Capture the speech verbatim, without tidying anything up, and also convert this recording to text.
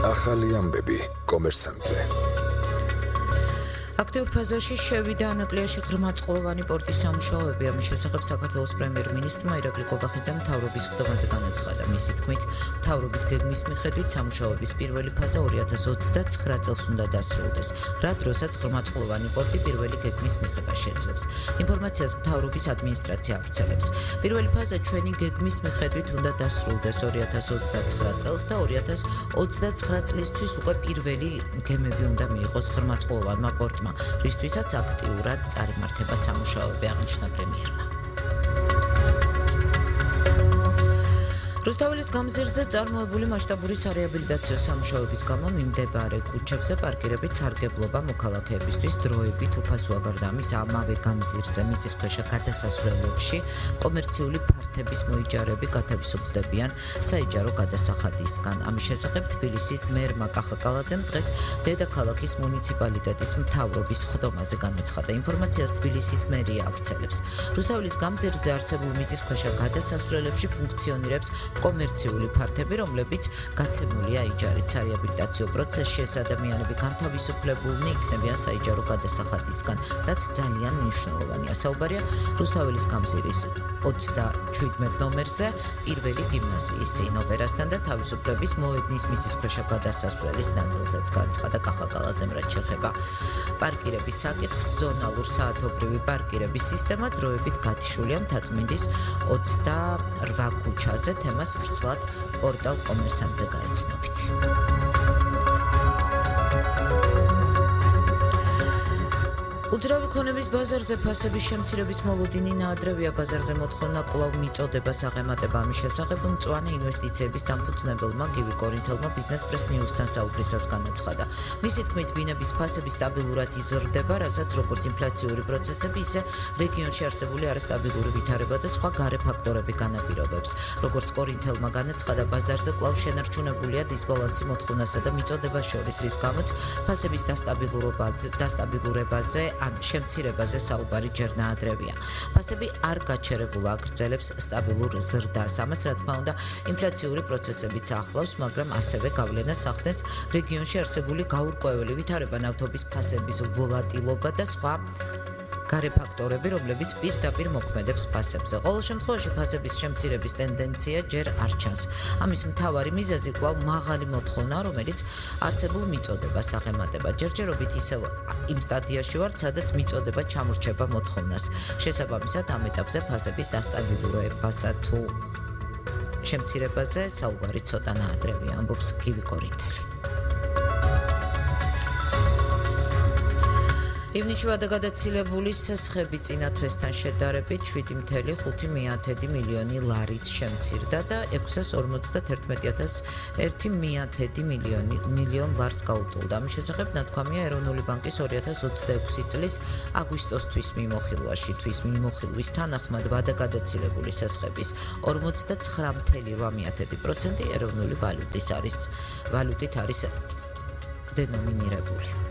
ახალი ამბები კომერსანტზე. აქტიურ ფაზაში შევიდა ანაკლიაში ღრმაწყლოვანი პორტის სამუშაოები. ამის შესახებ საქართველოს პრემიერ-მინისტრმა ირაკლი კობახიძემ მთავრობის ხდომაზე განაცხადა. მისი თქმით, მთავრობის გეგმის მიხედვით სამუშაოების პირველი ფაზა ორი ათას ოცდაცხრა წელს უნდა დასრულდეს, რა დროსაც ღრმაწყლოვანი პორტი პირველი გეგმის მიღებას შეძლებს. ინფორმაციას მთავრობის ადმინისტრაცია ავრცელებს. პირველი ფაზა ჩვენი გეგმის მიხედვით უნდა დასრულდეს ორი ათას ოცდაცხრა წელს და ორი ათას ოცდაცხრა წლისთვის უკვე პირველი გემები უნდა მიიღოს ღრმაწყლოვანმა პორტმა, რისთვისაც აქტიურად წარიმართება სამუშაოები, აღნიშნა პრემიერმა. რუსთაველის გამზირზე წარმოებული მასშტაბური სარეაბილიტაციო სამუშაოების გამო მიმდებარე ქუჩებზე პარკირებით სარგებლობა მოქალაქეებისთვის დროებით უფასოა. გარდა ამისა, ამავე გამზირზე მიწისქვეშა გადასასვლელებში კომერციული ფართების მოიჯარები გათავისუფლდებიან საიჯარო გადასახადისგან. ამის შესახებ თბილისის მერმა კახაკალაძემ დღეს დედაქალაქის მუნიციპალიტეტის მთავრობის ხდომაზე განაცხადა. ინფორმაციას თბილისის მერია ავრცელებს. რუსთაველის გამზირზე არსებულ მიწისქვეშა გადასასვლელებში ფუნქციონირებს კომერციული ფართები, რომლებიც გაცემულია აიჯარით. სარეაბილიტაციო პროცესში ეს ადამიანები განთავისუფლებულნი იქნებიან საიჯარო გადასახადისგან, რაც ძალიან მნიშვნელოვანია. საუბარია რუსთაველის გამზირის ოცდაშვიდმეტ ნომერზე პირველი გიმნაზიის წინ ოპერასთან და თავისუფლების მოედნის მიწისქვეშა გადასასვლელის ნაწილზეც, განცხადა კახაკალაძემ. რაც შეეხება პარკირების საკითხს, ზონალურ საათობრივი პარკირების სისტემა დროებით გათიშულია მთაწმინდის ოცდარვა ქუჩაზე. თემას ვრცლად პორტალ კომერსანტზე გაეცნობით. უძრავი ქონების ბაზარზე ფასების შემცირების მოლოდინი ნაადრევია. ბაზარზე მოთხოვნა კვლავ მიწოდებას აღემატება. ამის შესახებ მწვანე ინვესტიციების დამფუძნებელმა გივი კორინთელმა ბიზნეს პრეს ნიუსთან საუბრისას განაცხადა. მისი თქმით, ბინების ფასები სტაბილურად იზრდება, რასაც როგორც ინფლაციური პროცესები, ისე რეგიონში არსებული არასტაბილური ვითარება და სხვა გარე ფაქტორები განაპირობებს. როგორც კორინთელმა განაცხადა, ბაზარზე კვლავ შენარჩუნებულია დისბალანსი მოთხოვნასა და მიწოდებას შორის, რის გამოც ფასების დასტაბილურობაზე დასტაბილურებაზე ან შემცირებაზე საუბარი ჯერ ნაადრევია. ფასები არ გაჩერებულა აგრძელებს სტაბილურ ზრდას. ამას, რა თქმა უნდა, ინფლაციური პროცესებიც ახლავს, მაგრამ ასევე გავლენას ახდენს რეგიონში არსებული გაურკვეველი ვითარება, ნავთობის ფასების ვოლატილობა და სხვა გარე ფაქტორები, რომლებიც პირდაპირ მოქმედებს ფასებზე. ყოველ შემთხვევაში ფასების შემცირების ტენდენცია ჯერ არ ჩანს. ამის მთავარი მიზეზი კვლავ მაღალი მოთხოვნა, რომელიც არსებულ მიწოდებას აღემატება. ჯერჯერობით ისევ იმ სტადიაში ვართ, სადაც მიწოდება ჩამორჩება მოთხოვნას. შესაბამისად, ამ ეტაპზე ფასების დასტაბილურებასა თუ შემცირებაზე საუბარი ცოტა ნაადრევია, ამბობს გივი კორინთელი. ივნისში ვადაგადაცილებული სესხები წინა თვესთან შედარებით შვიდი ათეული ხუთი მილიონი ლარით შემცირდა და ექვსას ორმოცდაერთმეტი ათას ერთი მილიონ ლარს გაუტოლდა. ამის შესახებ ნათქვამია ეროვნული ბანკის ორი ათას ოცდაექვსი წლის აგვისტოსთვის მიმოხილვაში. თვის მიმოხილვის თანახმად ვადაგადაცილებული სესხების ორმოცდაცხრა ათეული რვა პროცენტი ეროვნული ვალუტის არის ვალუტით არის დენომინირებული.